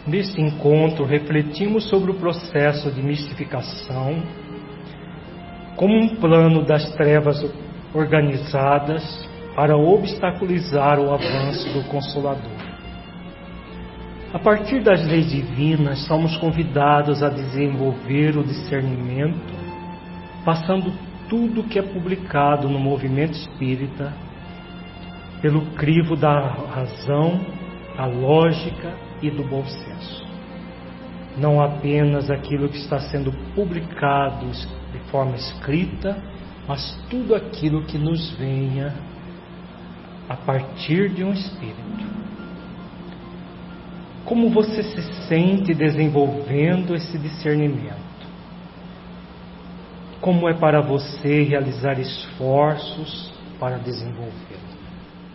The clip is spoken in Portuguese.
Neste encontro, refletimos sobre o processo de mistificação como um plano das trevas organizadas para obstaculizar o avanço do Consolador. A partir das leis divinas, somos convidados a desenvolver o discernimento, passando tudo que é publicado no movimento espírita pelo crivo da razão, da lógica e do bom senso. Não apenas aquilo que está sendo publicado de forma escrita, mas tudo aquilo que nos venha a partir de um espírito. Como você se sente desenvolvendo esse discernimento? Como é para você realizar esforços para desenvolvê-lo?